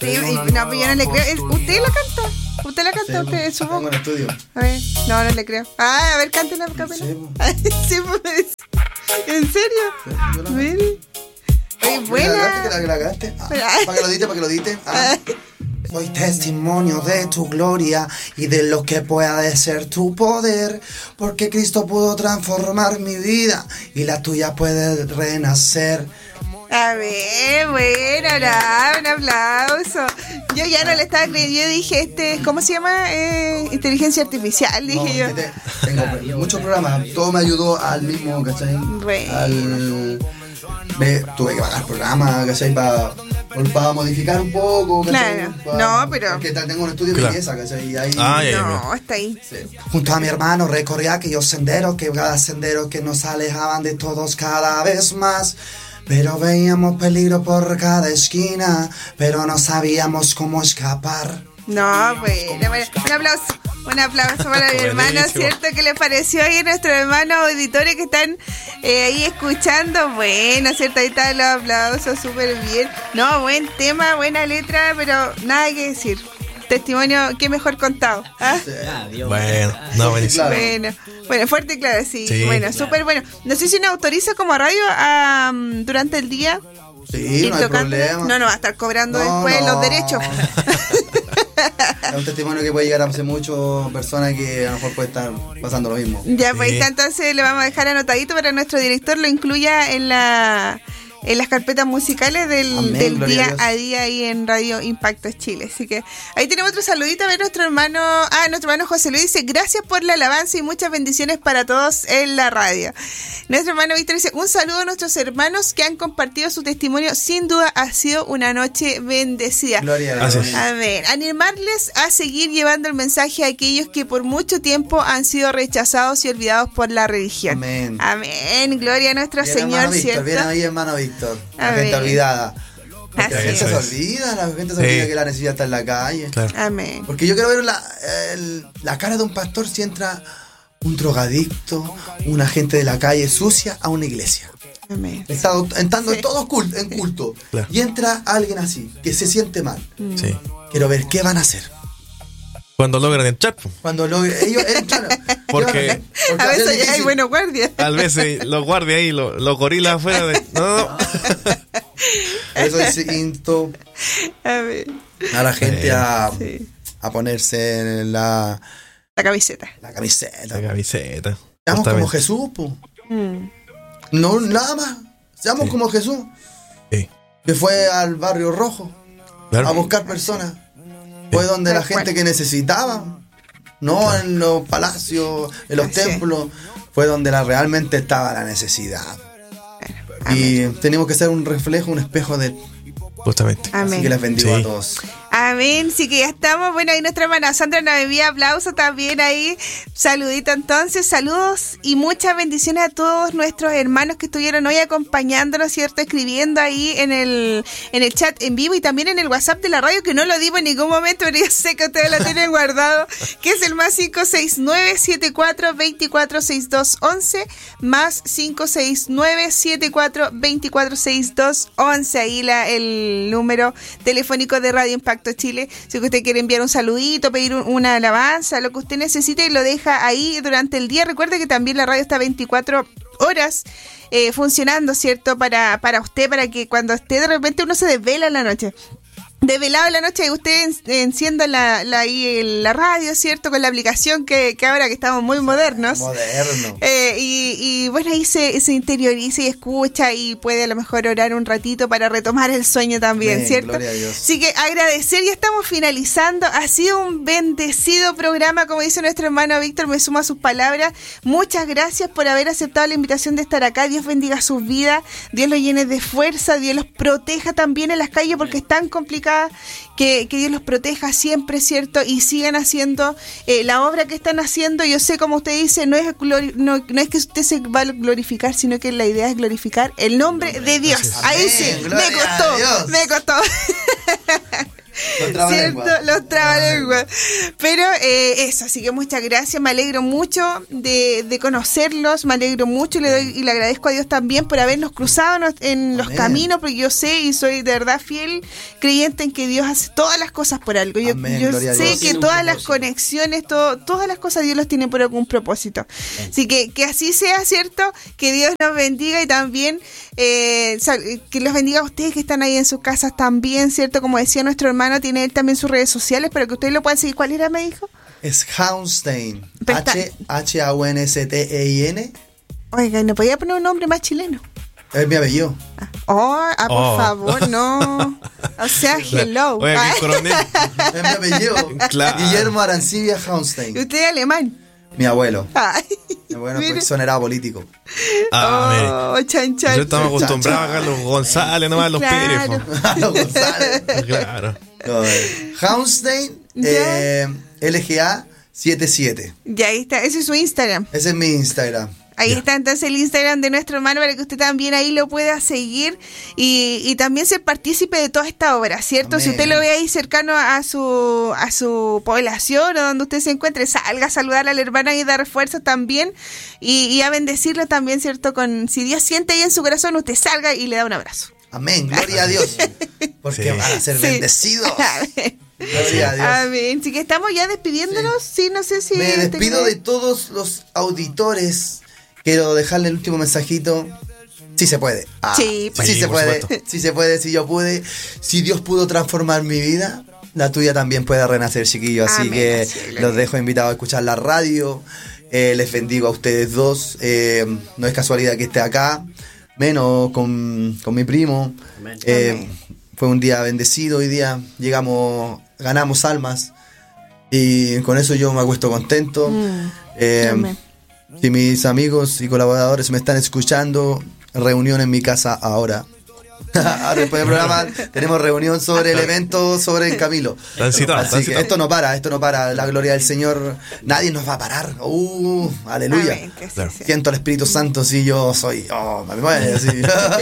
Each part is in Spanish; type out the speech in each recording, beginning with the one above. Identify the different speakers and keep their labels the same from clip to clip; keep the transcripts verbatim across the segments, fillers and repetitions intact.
Speaker 1: Sí, y, no, pero yo no le creo. ¿Usted la canta? ¿Usted la canta?
Speaker 2: Sí,
Speaker 1: ¿Usted en su
Speaker 2: tengo
Speaker 1: voz?
Speaker 2: en el estudio.
Speaker 1: A ver, no, no le creo. Ah, a ver, cántela, capela.
Speaker 2: Sí,
Speaker 1: Sí, pues. ¿En serio?
Speaker 2: Sí, yo la-
Speaker 1: Mire. Oye,
Speaker 2: ¿Que
Speaker 1: buena.
Speaker 2: la cante, que la cante? Ah,
Speaker 1: Pero-
Speaker 2: para que lo dite, para que lo dite. Ah. Soy testimonio de tu gloria y de lo que puede ser tu poder, porque Cristo pudo transformar mi vida y la tuya puede renacer.
Speaker 1: A ver, bueno, ahora, un aplauso. Yo ya no le estaba creyendo, yo dije, este, ¿cómo se llama? Eh, inteligencia artificial, dije
Speaker 2: No,
Speaker 1: yo.
Speaker 2: que te- tengo muchos programas, todo me ayudó al mismo, ¿cachai?
Speaker 1: Bueno.
Speaker 2: Al, me, tuve que pagar programas, ¿cachai? Para para modificar un poco, ¿cachai?
Speaker 1: Claro.
Speaker 2: Pa-
Speaker 1: No, pero-
Speaker 2: Porque tal- tengo un estudio de
Speaker 3: Claro.
Speaker 2: belleza, ¿cachai? Y ahí,
Speaker 3: Ah, ya, ya.
Speaker 1: No, está ahí.
Speaker 2: sí. Junto a mi hermano recorría aquellos senderos, que cada sendero que nos alejaban de todos cada vez más. Pero veíamos peligro por cada esquina, pero no sabíamos cómo escapar.
Speaker 1: No, bueno, bueno, un aplauso. Un aplauso para mi hermano,
Speaker 3: Buenísimo.
Speaker 1: ¿cierto? ¿Qué les pareció ahí a nuestros hermanos auditores que están eh, ahí escuchando? Bueno, ¿cierto? Ahí están los aplausos, súper bien. No, buen tema, buena letra, pero nada que decir. Testimonio, qué mejor contado. ¿Ah?
Speaker 3: Bueno, no, buenísimo.
Speaker 2: Claro.
Speaker 1: Bueno, bueno, fuerte y claro, sí.
Speaker 3: Sí.
Speaker 1: Bueno, súper bueno. No sé si nos autoriza como radio a, um, durante el día.
Speaker 2: Sí,
Speaker 1: ir
Speaker 2: no hay
Speaker 1: tocando.
Speaker 2: problema.
Speaker 1: No, no va a estar cobrando
Speaker 2: No,
Speaker 1: después
Speaker 2: no.
Speaker 1: los derechos.
Speaker 2: Es un testimonio que puede llegar a hacer muchas personas que a lo mejor puede estar pasando lo mismo.
Speaker 1: Ya, pues ahí
Speaker 3: Sí.
Speaker 1: está, entonces le vamos a dejar anotadito para que nuestro director lo incluya en la en las carpetas musicales del,
Speaker 2: Amén,
Speaker 1: del
Speaker 2: gloria a
Speaker 1: día
Speaker 2: Dios.
Speaker 1: a día ahí en Radio Impacto Chile. Así que ahí tenemos otro saludito a ver nuestro hermano, ah, nuestro hermano José Luis dice, gracias por la alabanza y muchas bendiciones para todos en la radio. Nuestro hermano Víctor dice, un saludo a nuestros hermanos que han compartido su testimonio, sin duda ha sido una noche bendecida.
Speaker 2: Gloria a Dios.
Speaker 3: Así es.
Speaker 1: A ver, animarles a seguir llevando el mensaje a aquellos que por mucho tiempo han sido rechazados y olvidados por la religión.
Speaker 2: Amén.
Speaker 1: Amén, gloria a nuestro
Speaker 2: Bien,
Speaker 1: Señor,
Speaker 2: hermano Víctor,
Speaker 1: ¿cierto?
Speaker 2: bien ahí, hermano Víctor. La
Speaker 1: A
Speaker 2: gente
Speaker 1: ver.
Speaker 2: olvidada. Porque
Speaker 1: Así
Speaker 2: la gente
Speaker 3: es.
Speaker 2: se olvida, la gente se
Speaker 3: Sí.
Speaker 2: olvida que la necesidad está en la calle.
Speaker 3: Claro.
Speaker 1: Amén.
Speaker 2: Porque yo quiero ver la, el- la cara de un pastor si entra un drogadicto, una gente de la calle sucia a una iglesia.
Speaker 1: Amén.
Speaker 2: Está entrando
Speaker 1: Sí.
Speaker 2: en todos culto, en culto.
Speaker 3: Claro.
Speaker 2: Y entra alguien así, que se siente mal.
Speaker 3: Sí.
Speaker 2: Quiero ver qué van a hacer.
Speaker 3: Cuando logran entrar, pues.
Speaker 2: Cuando lo, ellos entran. ¿qué
Speaker 3: Porque-
Speaker 2: van a hacer? Porque
Speaker 1: A
Speaker 2: va ser
Speaker 1: veces ya hay
Speaker 2: difícil.
Speaker 1: buenos guardias.
Speaker 3: A veces los guardias ahí, los, los gorilas afuera de. No, no.
Speaker 2: Por eso es insto
Speaker 1: Amén.
Speaker 2: a la gente a,
Speaker 1: Sí.
Speaker 2: a ponerse en la,
Speaker 1: La camiseta.
Speaker 2: la camiseta.
Speaker 3: La camiseta.
Speaker 2: Seamos como
Speaker 3: Justamente.
Speaker 2: Jesús, po.
Speaker 1: Mm.
Speaker 2: No, nada más. Seamos
Speaker 3: Sí.
Speaker 2: como Jesús,
Speaker 3: Sí,
Speaker 2: que fue al barrio rojo
Speaker 3: claro.
Speaker 2: a buscar personas. Fue donde la
Speaker 1: Tal cual.
Speaker 2: gente que necesitaba, no en los palacios, en los
Speaker 1: Así
Speaker 2: templos, fue donde la, realmente estaba la necesidad. Y tenemos que ser un reflejo, un espejo de...
Speaker 3: Justamente.
Speaker 1: Amén.
Speaker 2: Así que les bendigo
Speaker 3: Sí.
Speaker 2: a todos.
Speaker 1: Amén, sí que ya estamos. Bueno, ahí nuestra hermana Sandra nos envía aplausos también ahí. Saludito entonces, saludos y muchas bendiciones a todos nuestros hermanos que estuvieron hoy acompañándonos, ¿cierto? Escribiendo ahí en el, en el chat en vivo y también en el WhatsApp de la radio, que no lo digo en ningún momento, pero yo sé que ustedes lo tienen guardado, que es el más cinco seis nueve, siete cuatro, dos cuatro seis dos, once, más cinco seis nueve, siete cuatro, dos cuatro seis dos, once, ahí la, el número telefónico de Radio Impacto Chile. Si usted quiere enviar un saludito, pedir un- una alabanza, lo que usted necesite, y lo deja ahí durante el día. Recuerde que también la radio está veinticuatro horas eh, funcionando, ¿cierto? Para, para usted, para que cuando esté de repente uno se desvela en la noche. Desvelado en la noche, usted en- encienda la, la, ahí la radio, ¿cierto? Con la aplicación que, que ahora que estamos muy modernos.
Speaker 2: Moderno.
Speaker 1: Eh, y, y bueno, ahí se, se interioriza y escucha y puede a lo mejor orar un ratito para retomar el sueño también,
Speaker 2: Amén,
Speaker 1: ¿cierto?
Speaker 2: gloria a Dios.
Speaker 1: Así que agradecer, ya estamos finalizando. Ha sido un bendecido programa, como dice nuestro hermano Víctor, me sumo a sus palabras. Muchas gracias por haber aceptado la invitación de estar acá. Dios bendiga sus vidas, Dios los llene de fuerza, Dios los proteja también en las calles porque es tan complicado. Que, que Dios los proteja siempre, ¿cierto? Y sigan haciendo eh, la obra que están haciendo. Yo sé, como usted dice, no es, glori- no, no es que usted se va a glorificar, sino que la idea es glorificar el nombre de Dios. Ahí
Speaker 2: Amén,
Speaker 1: sí, me
Speaker 2: gloria a
Speaker 1: costó,
Speaker 2: Dios.
Speaker 1: me costó.
Speaker 2: Los trabalenguas.
Speaker 1: ¿Cierto? Los trabalenguas. Pero eh, eso, así que muchas gracias. Me alegro mucho de, de conocerlos. Me alegro mucho y le doy y le agradezco a Dios también por habernos cruzado en los, en los caminos, porque yo sé y soy de verdad fiel creyente en que Dios hace todas las cosas por algo. Yo,
Speaker 2: Amén,
Speaker 1: yo
Speaker 2: gloria a
Speaker 1: sé
Speaker 2: Dios.
Speaker 1: que todas las conexiones, todo, todas las cosas Dios los tiene por algún propósito. Así que que así sea, ¿cierto? Que Dios nos bendiga y también eh, que los bendiga a ustedes que están ahí en sus casas también, ¿cierto? Como decía nuestro hermano, tiene él también sus redes sociales para que ustedes lo puedan seguir. ¿Cuál era, me dijo?
Speaker 2: Es Haunstein.
Speaker 1: Pero está-
Speaker 2: H H A U N S T E I N.
Speaker 1: Oiga, ¿no podía poner un nombre más chileno?
Speaker 2: Es mi apellido.
Speaker 1: Oh, ah, por
Speaker 3: Oh.
Speaker 1: favor, no. O sea, hello.
Speaker 3: Oye,
Speaker 1: Ah,
Speaker 3: qué coronel.
Speaker 2: Es mi apellido.
Speaker 3: Claro.
Speaker 2: Guillermo Arancibia
Speaker 1: ¿Y
Speaker 2: Haunstein.
Speaker 1: usted es alemán?
Speaker 2: Mi abuelo.
Speaker 1: Ay,
Speaker 2: Mi abuelo
Speaker 1: mire.
Speaker 2: fue exonerado político.
Speaker 3: Ah,
Speaker 1: Oh, chan,
Speaker 3: mire.
Speaker 1: chan.
Speaker 3: Nosotros estamos acostumbrados acá a los González, nomás a los
Speaker 1: Claro.
Speaker 3: Pérez.
Speaker 2: A los González.
Speaker 3: po. Claro.
Speaker 2: No, eh, Haunstein eh, L G A setenta y siete.
Speaker 1: Ya ahí está, ese es su Instagram.
Speaker 2: Ese es mi Instagram.
Speaker 1: Ahí
Speaker 3: Ya.
Speaker 1: está entonces el Instagram de nuestro hermano para que usted también ahí lo pueda seguir y, y también ser partícipe de toda esta obra, ¿cierto?
Speaker 2: Amén.
Speaker 1: Si usted lo ve ahí cercano a su a su población o donde usted se encuentre, salga a saludar a la hermana y dar refuerzo también y, y a bendecirlo también, ¿cierto? Con si Dios siente ahí en su corazón, usted salga y le da un abrazo.
Speaker 2: Amén. Gloria a Dios. Porque
Speaker 3: Sí.
Speaker 2: van a ser
Speaker 1: Sí.
Speaker 2: bendecidos.
Speaker 1: Amén.
Speaker 2: Gloria a Dios.
Speaker 1: Amén. Así que estamos ya despidiéndonos. Sí, no sé si...
Speaker 2: Me
Speaker 1: te
Speaker 2: despido
Speaker 1: queda-
Speaker 2: de todos los auditores. Quiero dejarle el último mensajito. Sí se puede. Ah,
Speaker 1: Sí,
Speaker 3: pues.
Speaker 2: sí
Speaker 3: Sí,
Speaker 2: se
Speaker 3: por
Speaker 2: puede.
Speaker 3: supuesto.
Speaker 2: Sí se puede, si yo pude. Si Dios pudo transformar mi vida, la tuya también puede renacer, chiquillos. Así
Speaker 1: Amén,
Speaker 2: que
Speaker 1: así es,
Speaker 2: los dejo invitados a escuchar la radio. Eh, les bendigo a ustedes dos. Eh, no es casualidad que esté acá. Menos con, con mi primo.
Speaker 4: Amén.
Speaker 2: Eh,
Speaker 1: Amén.
Speaker 2: fue un día bendecido hoy día. Llegamos, ganamos almas. Y con eso yo me acuesto contento.
Speaker 1: Mm.
Speaker 2: Eh,
Speaker 1: Amén.
Speaker 2: si mis amigos y colaboradores me están escuchando, reunión en mi casa ahora. Ahora después del programa tenemos reunión sobre el evento sobre el Camilo.
Speaker 3: Están citados,
Speaker 2: Así
Speaker 3: están
Speaker 2: que
Speaker 3: citados.
Speaker 2: esto no para, esto no para. La gloria del Señor, nadie nos va a parar. Uh, aleluya.
Speaker 1: Amén, que así
Speaker 3: Claro.
Speaker 1: sea.
Speaker 2: Siento el Espíritu Santo, si yo soy. Oh, me mueve, así.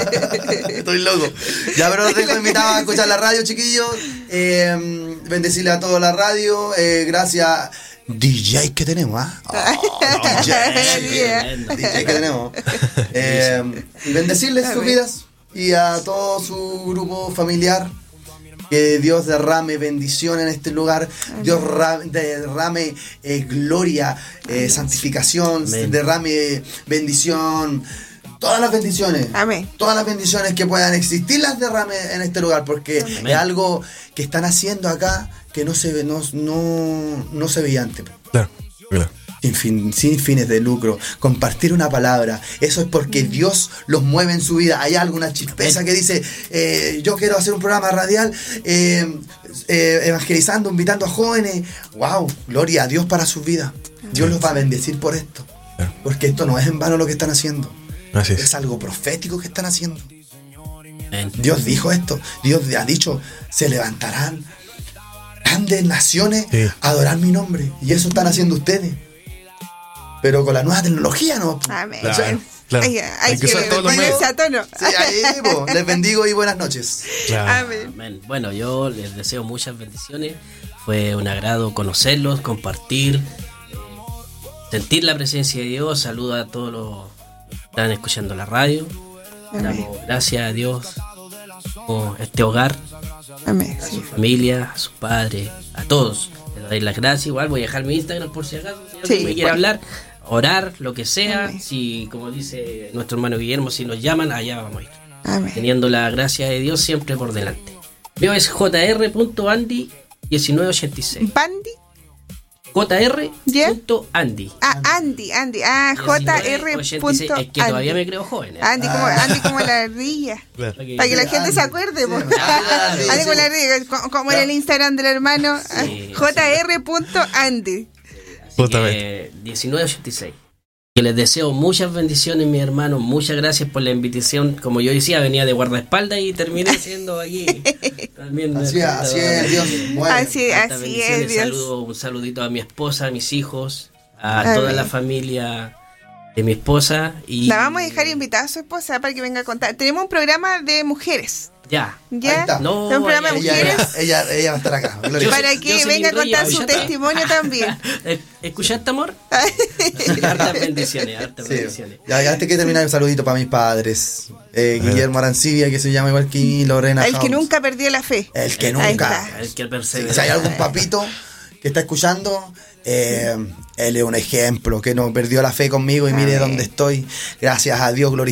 Speaker 2: Estoy loco. Ya, pero los dejo invitados a escuchar la radio, chiquillos. Eh, bendecirle a toda la radio. Eh, gracias. D J que tenemos, ¿ah? Oh, D J.
Speaker 1: Yeah.
Speaker 2: D J que tenemos. Eh, y bendecirles sus
Speaker 1: Amén.
Speaker 2: vidas y a todo su grupo familiar. Que Dios derrame bendición en este lugar. Dios ra- derrame eh, gloria, eh, santificación,
Speaker 4: Amén.
Speaker 2: derrame bendición. Todas las bendiciones.
Speaker 1: Amén.
Speaker 2: Todas las bendiciones que puedan existir las derrame en este lugar. Porque
Speaker 4: Amén.
Speaker 2: es algo que están haciendo acá que no se ve, no, no, no se veía antes.
Speaker 3: Claro. Claro.
Speaker 2: Sin, fin- sin fines de lucro, compartir una palabra, eso es porque Dios los mueve en su vida. Hay alguna chispeza que dice, eh, yo quiero hacer un programa radial eh, eh, evangelizando, invitando a jóvenes. Wow, gloria a Dios para sus vidas. Dios los va a bendecir por esto, porque esto no es en vano lo que están haciendo,
Speaker 3: Así
Speaker 2: es
Speaker 3: es.
Speaker 2: algo profético que están haciendo.
Speaker 4: Amén.
Speaker 2: Dios dijo esto, Dios ha dicho, se levantarán grandes naciones
Speaker 3: Sí.
Speaker 2: a adorar mi nombre, y eso están haciendo ustedes. Pero con la nueva tecnología, ¿no?
Speaker 1: Amén.
Speaker 3: Claro, claro.
Speaker 1: Ay, hay,
Speaker 3: Hay que
Speaker 1: que
Speaker 3: usar todos los
Speaker 1: ponerse
Speaker 3: medios.
Speaker 1: a tono.
Speaker 2: Sí, ahí, po. Les bendigo y buenas noches.
Speaker 3: Claro.
Speaker 1: Amén.
Speaker 4: Amén. Bueno, yo les deseo muchas bendiciones. Fue un agrado conocerlos, compartir, eh, sentir la presencia de Dios. Saludo a todos los que están escuchando la radio. Damos gracias a Dios por este hogar,
Speaker 1: Amén.
Speaker 4: a
Speaker 1: Sí.
Speaker 4: su familia, a sus padres, a todos. Les doy las gracias. Igual voy a dejar mi Instagram por si acaso. Si alguien
Speaker 1: Sí,
Speaker 4: me quiere
Speaker 1: bueno.
Speaker 4: hablar, orar, lo que sea.
Speaker 1: Amén.
Speaker 4: Si, como dice nuestro hermano Guillermo, si nos llaman, allá vamos a ir.
Speaker 1: Amén.
Speaker 4: Teniendo la gracia de Dios siempre por delante. Mío es j r punto andy diecinueve ochenta y seis.
Speaker 1: Bandy.
Speaker 4: j r
Speaker 1: ¿Ya?
Speaker 4: punto andy
Speaker 1: Ah, Andy, Andy. Ah, J R.
Speaker 4: Es que todavía me
Speaker 1: Andy.
Speaker 4: creo joven. ¿eh?
Speaker 1: Andy como, Andy como la ardilla.
Speaker 3: Claro.
Speaker 4: Para que-
Speaker 1: Para que la
Speaker 2: Sí,
Speaker 1: gente se
Speaker 2: Andy.
Speaker 1: acuerde,
Speaker 2: Sí,
Speaker 1: po.
Speaker 2: ah, sí,
Speaker 1: Andy
Speaker 2: sí.
Speaker 1: como la ardilla, co- como en el Instagram del hermano.
Speaker 4: Sí,
Speaker 1: J R. Andy.
Speaker 4: Así
Speaker 3: Justamente.
Speaker 4: que diecinueve ochenta y seis. Que les deseo muchas bendiciones, mis hermanos. Muchas gracias por la invitación. Como yo decía, venía de guardaespaldas y terminé siendo aquí. También
Speaker 2: Así, así es, Dios mueve.
Speaker 1: Así,
Speaker 4: Hartas
Speaker 1: así
Speaker 4: bendiciones.
Speaker 1: es, Dios.
Speaker 4: Saludo, un saludito a mi esposa, a mis hijos, a
Speaker 1: Amén.
Speaker 4: toda la familia de mi esposa. Y
Speaker 1: La vamos a dejar invitada a su esposa para que venga a contar. Tenemos un programa de mujeres.
Speaker 4: Ya.
Speaker 2: Ahí
Speaker 1: ¿Ya?
Speaker 2: está.
Speaker 4: No,
Speaker 1: un programa de
Speaker 2: Ella,
Speaker 1: mujeres.
Speaker 2: ella, ella, ella va a estar acá. Gloria.
Speaker 1: Para
Speaker 4: Yo
Speaker 1: que
Speaker 4: soy
Speaker 1: venga a
Speaker 4: mi
Speaker 1: contar
Speaker 4: rollo,
Speaker 1: su
Speaker 4: ya está.
Speaker 1: testimonio también.
Speaker 4: ¿Escuchaste, amor? Hartas bendiciones, hartas
Speaker 2: Sí.
Speaker 4: bendiciones.
Speaker 2: Ya, ya antes que terminar, un saludito para mis padres. Eh, Guillermo Arancibia, que se llama igual que mí, Lorena
Speaker 1: El que
Speaker 2: House.
Speaker 1: nunca perdió la fe.
Speaker 2: El que
Speaker 1: Ahí
Speaker 2: nunca.
Speaker 1: está.
Speaker 4: El que
Speaker 2: Si,
Speaker 4: persevera.
Speaker 2: si hay algún papito que está escuchando, eh, él es un ejemplo, que no perdió la fe conmigo y mire
Speaker 1: Amén.
Speaker 2: dónde estoy. Gracias a Dios, gloria.